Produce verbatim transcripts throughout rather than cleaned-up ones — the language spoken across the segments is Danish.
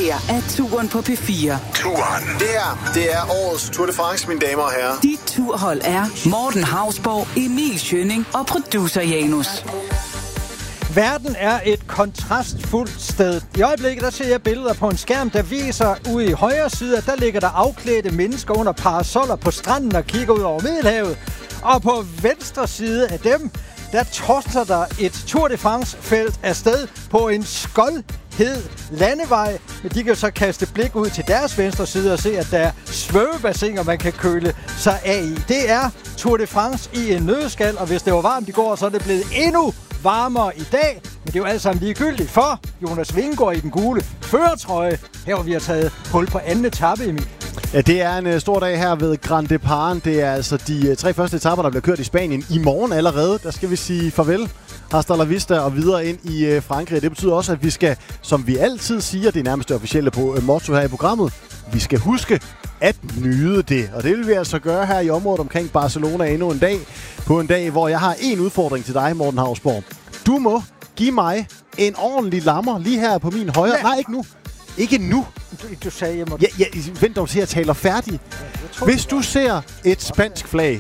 her er Turen på P fire. Turen. Det her, det er årets Tour de France, mine damer og herrer. Dit turhold er Morten Hausborg, Emil Schønning og producer Janus. Verden er et kontrastfuldt sted. I øjeblikket der ser jeg billeder på en skærm, der viser ude i højre side, at der ligger der afklædte mennesker under parasoller på stranden og kigger ud over Middelhavet. Og på venstre side af dem, der torser der et Tour de France-felt afsted på en skoldhed landevej. Men de kan jo så kaste blik ud til deres venstre side og se, at der er svømmebassiner, man kan køle sig af i. Det er Tour de France i en nøddeskal, og hvis det var varmt i går, så er det blevet endnu varmere i dag. Men det er jo alt sammen ligegyldigt, for Jonas Vingegaard i den gule førertrøje. Her hvor vi har taget hul på anden etape, Emil. Ja, det er en uh, stor dag her ved Grand Depart. Det er altså de uh, tre første etaper, der bliver kørt i Spanien i morgen allerede. Der skal vi sige farvel, hasta la vista og videre ind i uh, Frankrig. Det betyder også, at vi skal, som vi altid siger, det er nærmest det officielle på uh, motto her i programmet, vi skal huske at nyde det. Og det vil vi altså gøre her i området omkring Barcelona endnu en dag. På en dag, hvor jeg har en udfordring til dig, Morten Hausborg. Du må give mig en ordentlig lammer lige her på min højre. Nej, ikke nu. Ikke nu. Du, du sagde, jeg må... Ja, ja, vent dog til, at jeg taler færdig. Ja, Hvis du ser et spansk flag...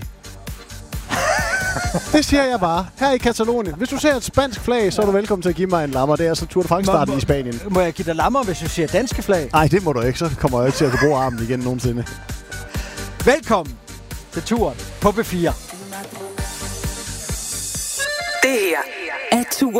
det siger jeg bare. Her i Katalonien. Hvis du ser et spansk flag, så er du velkommen til at give mig en lammer. Det er altså Tour de France-starten i Spanien. Må jeg give dig lammer, hvis du siger danske flag? Nej, det må du ikke. Så kommer jeg ikke til at kunne bruge armen igen nogensinde. Velkommen til Turen på P fire. Det her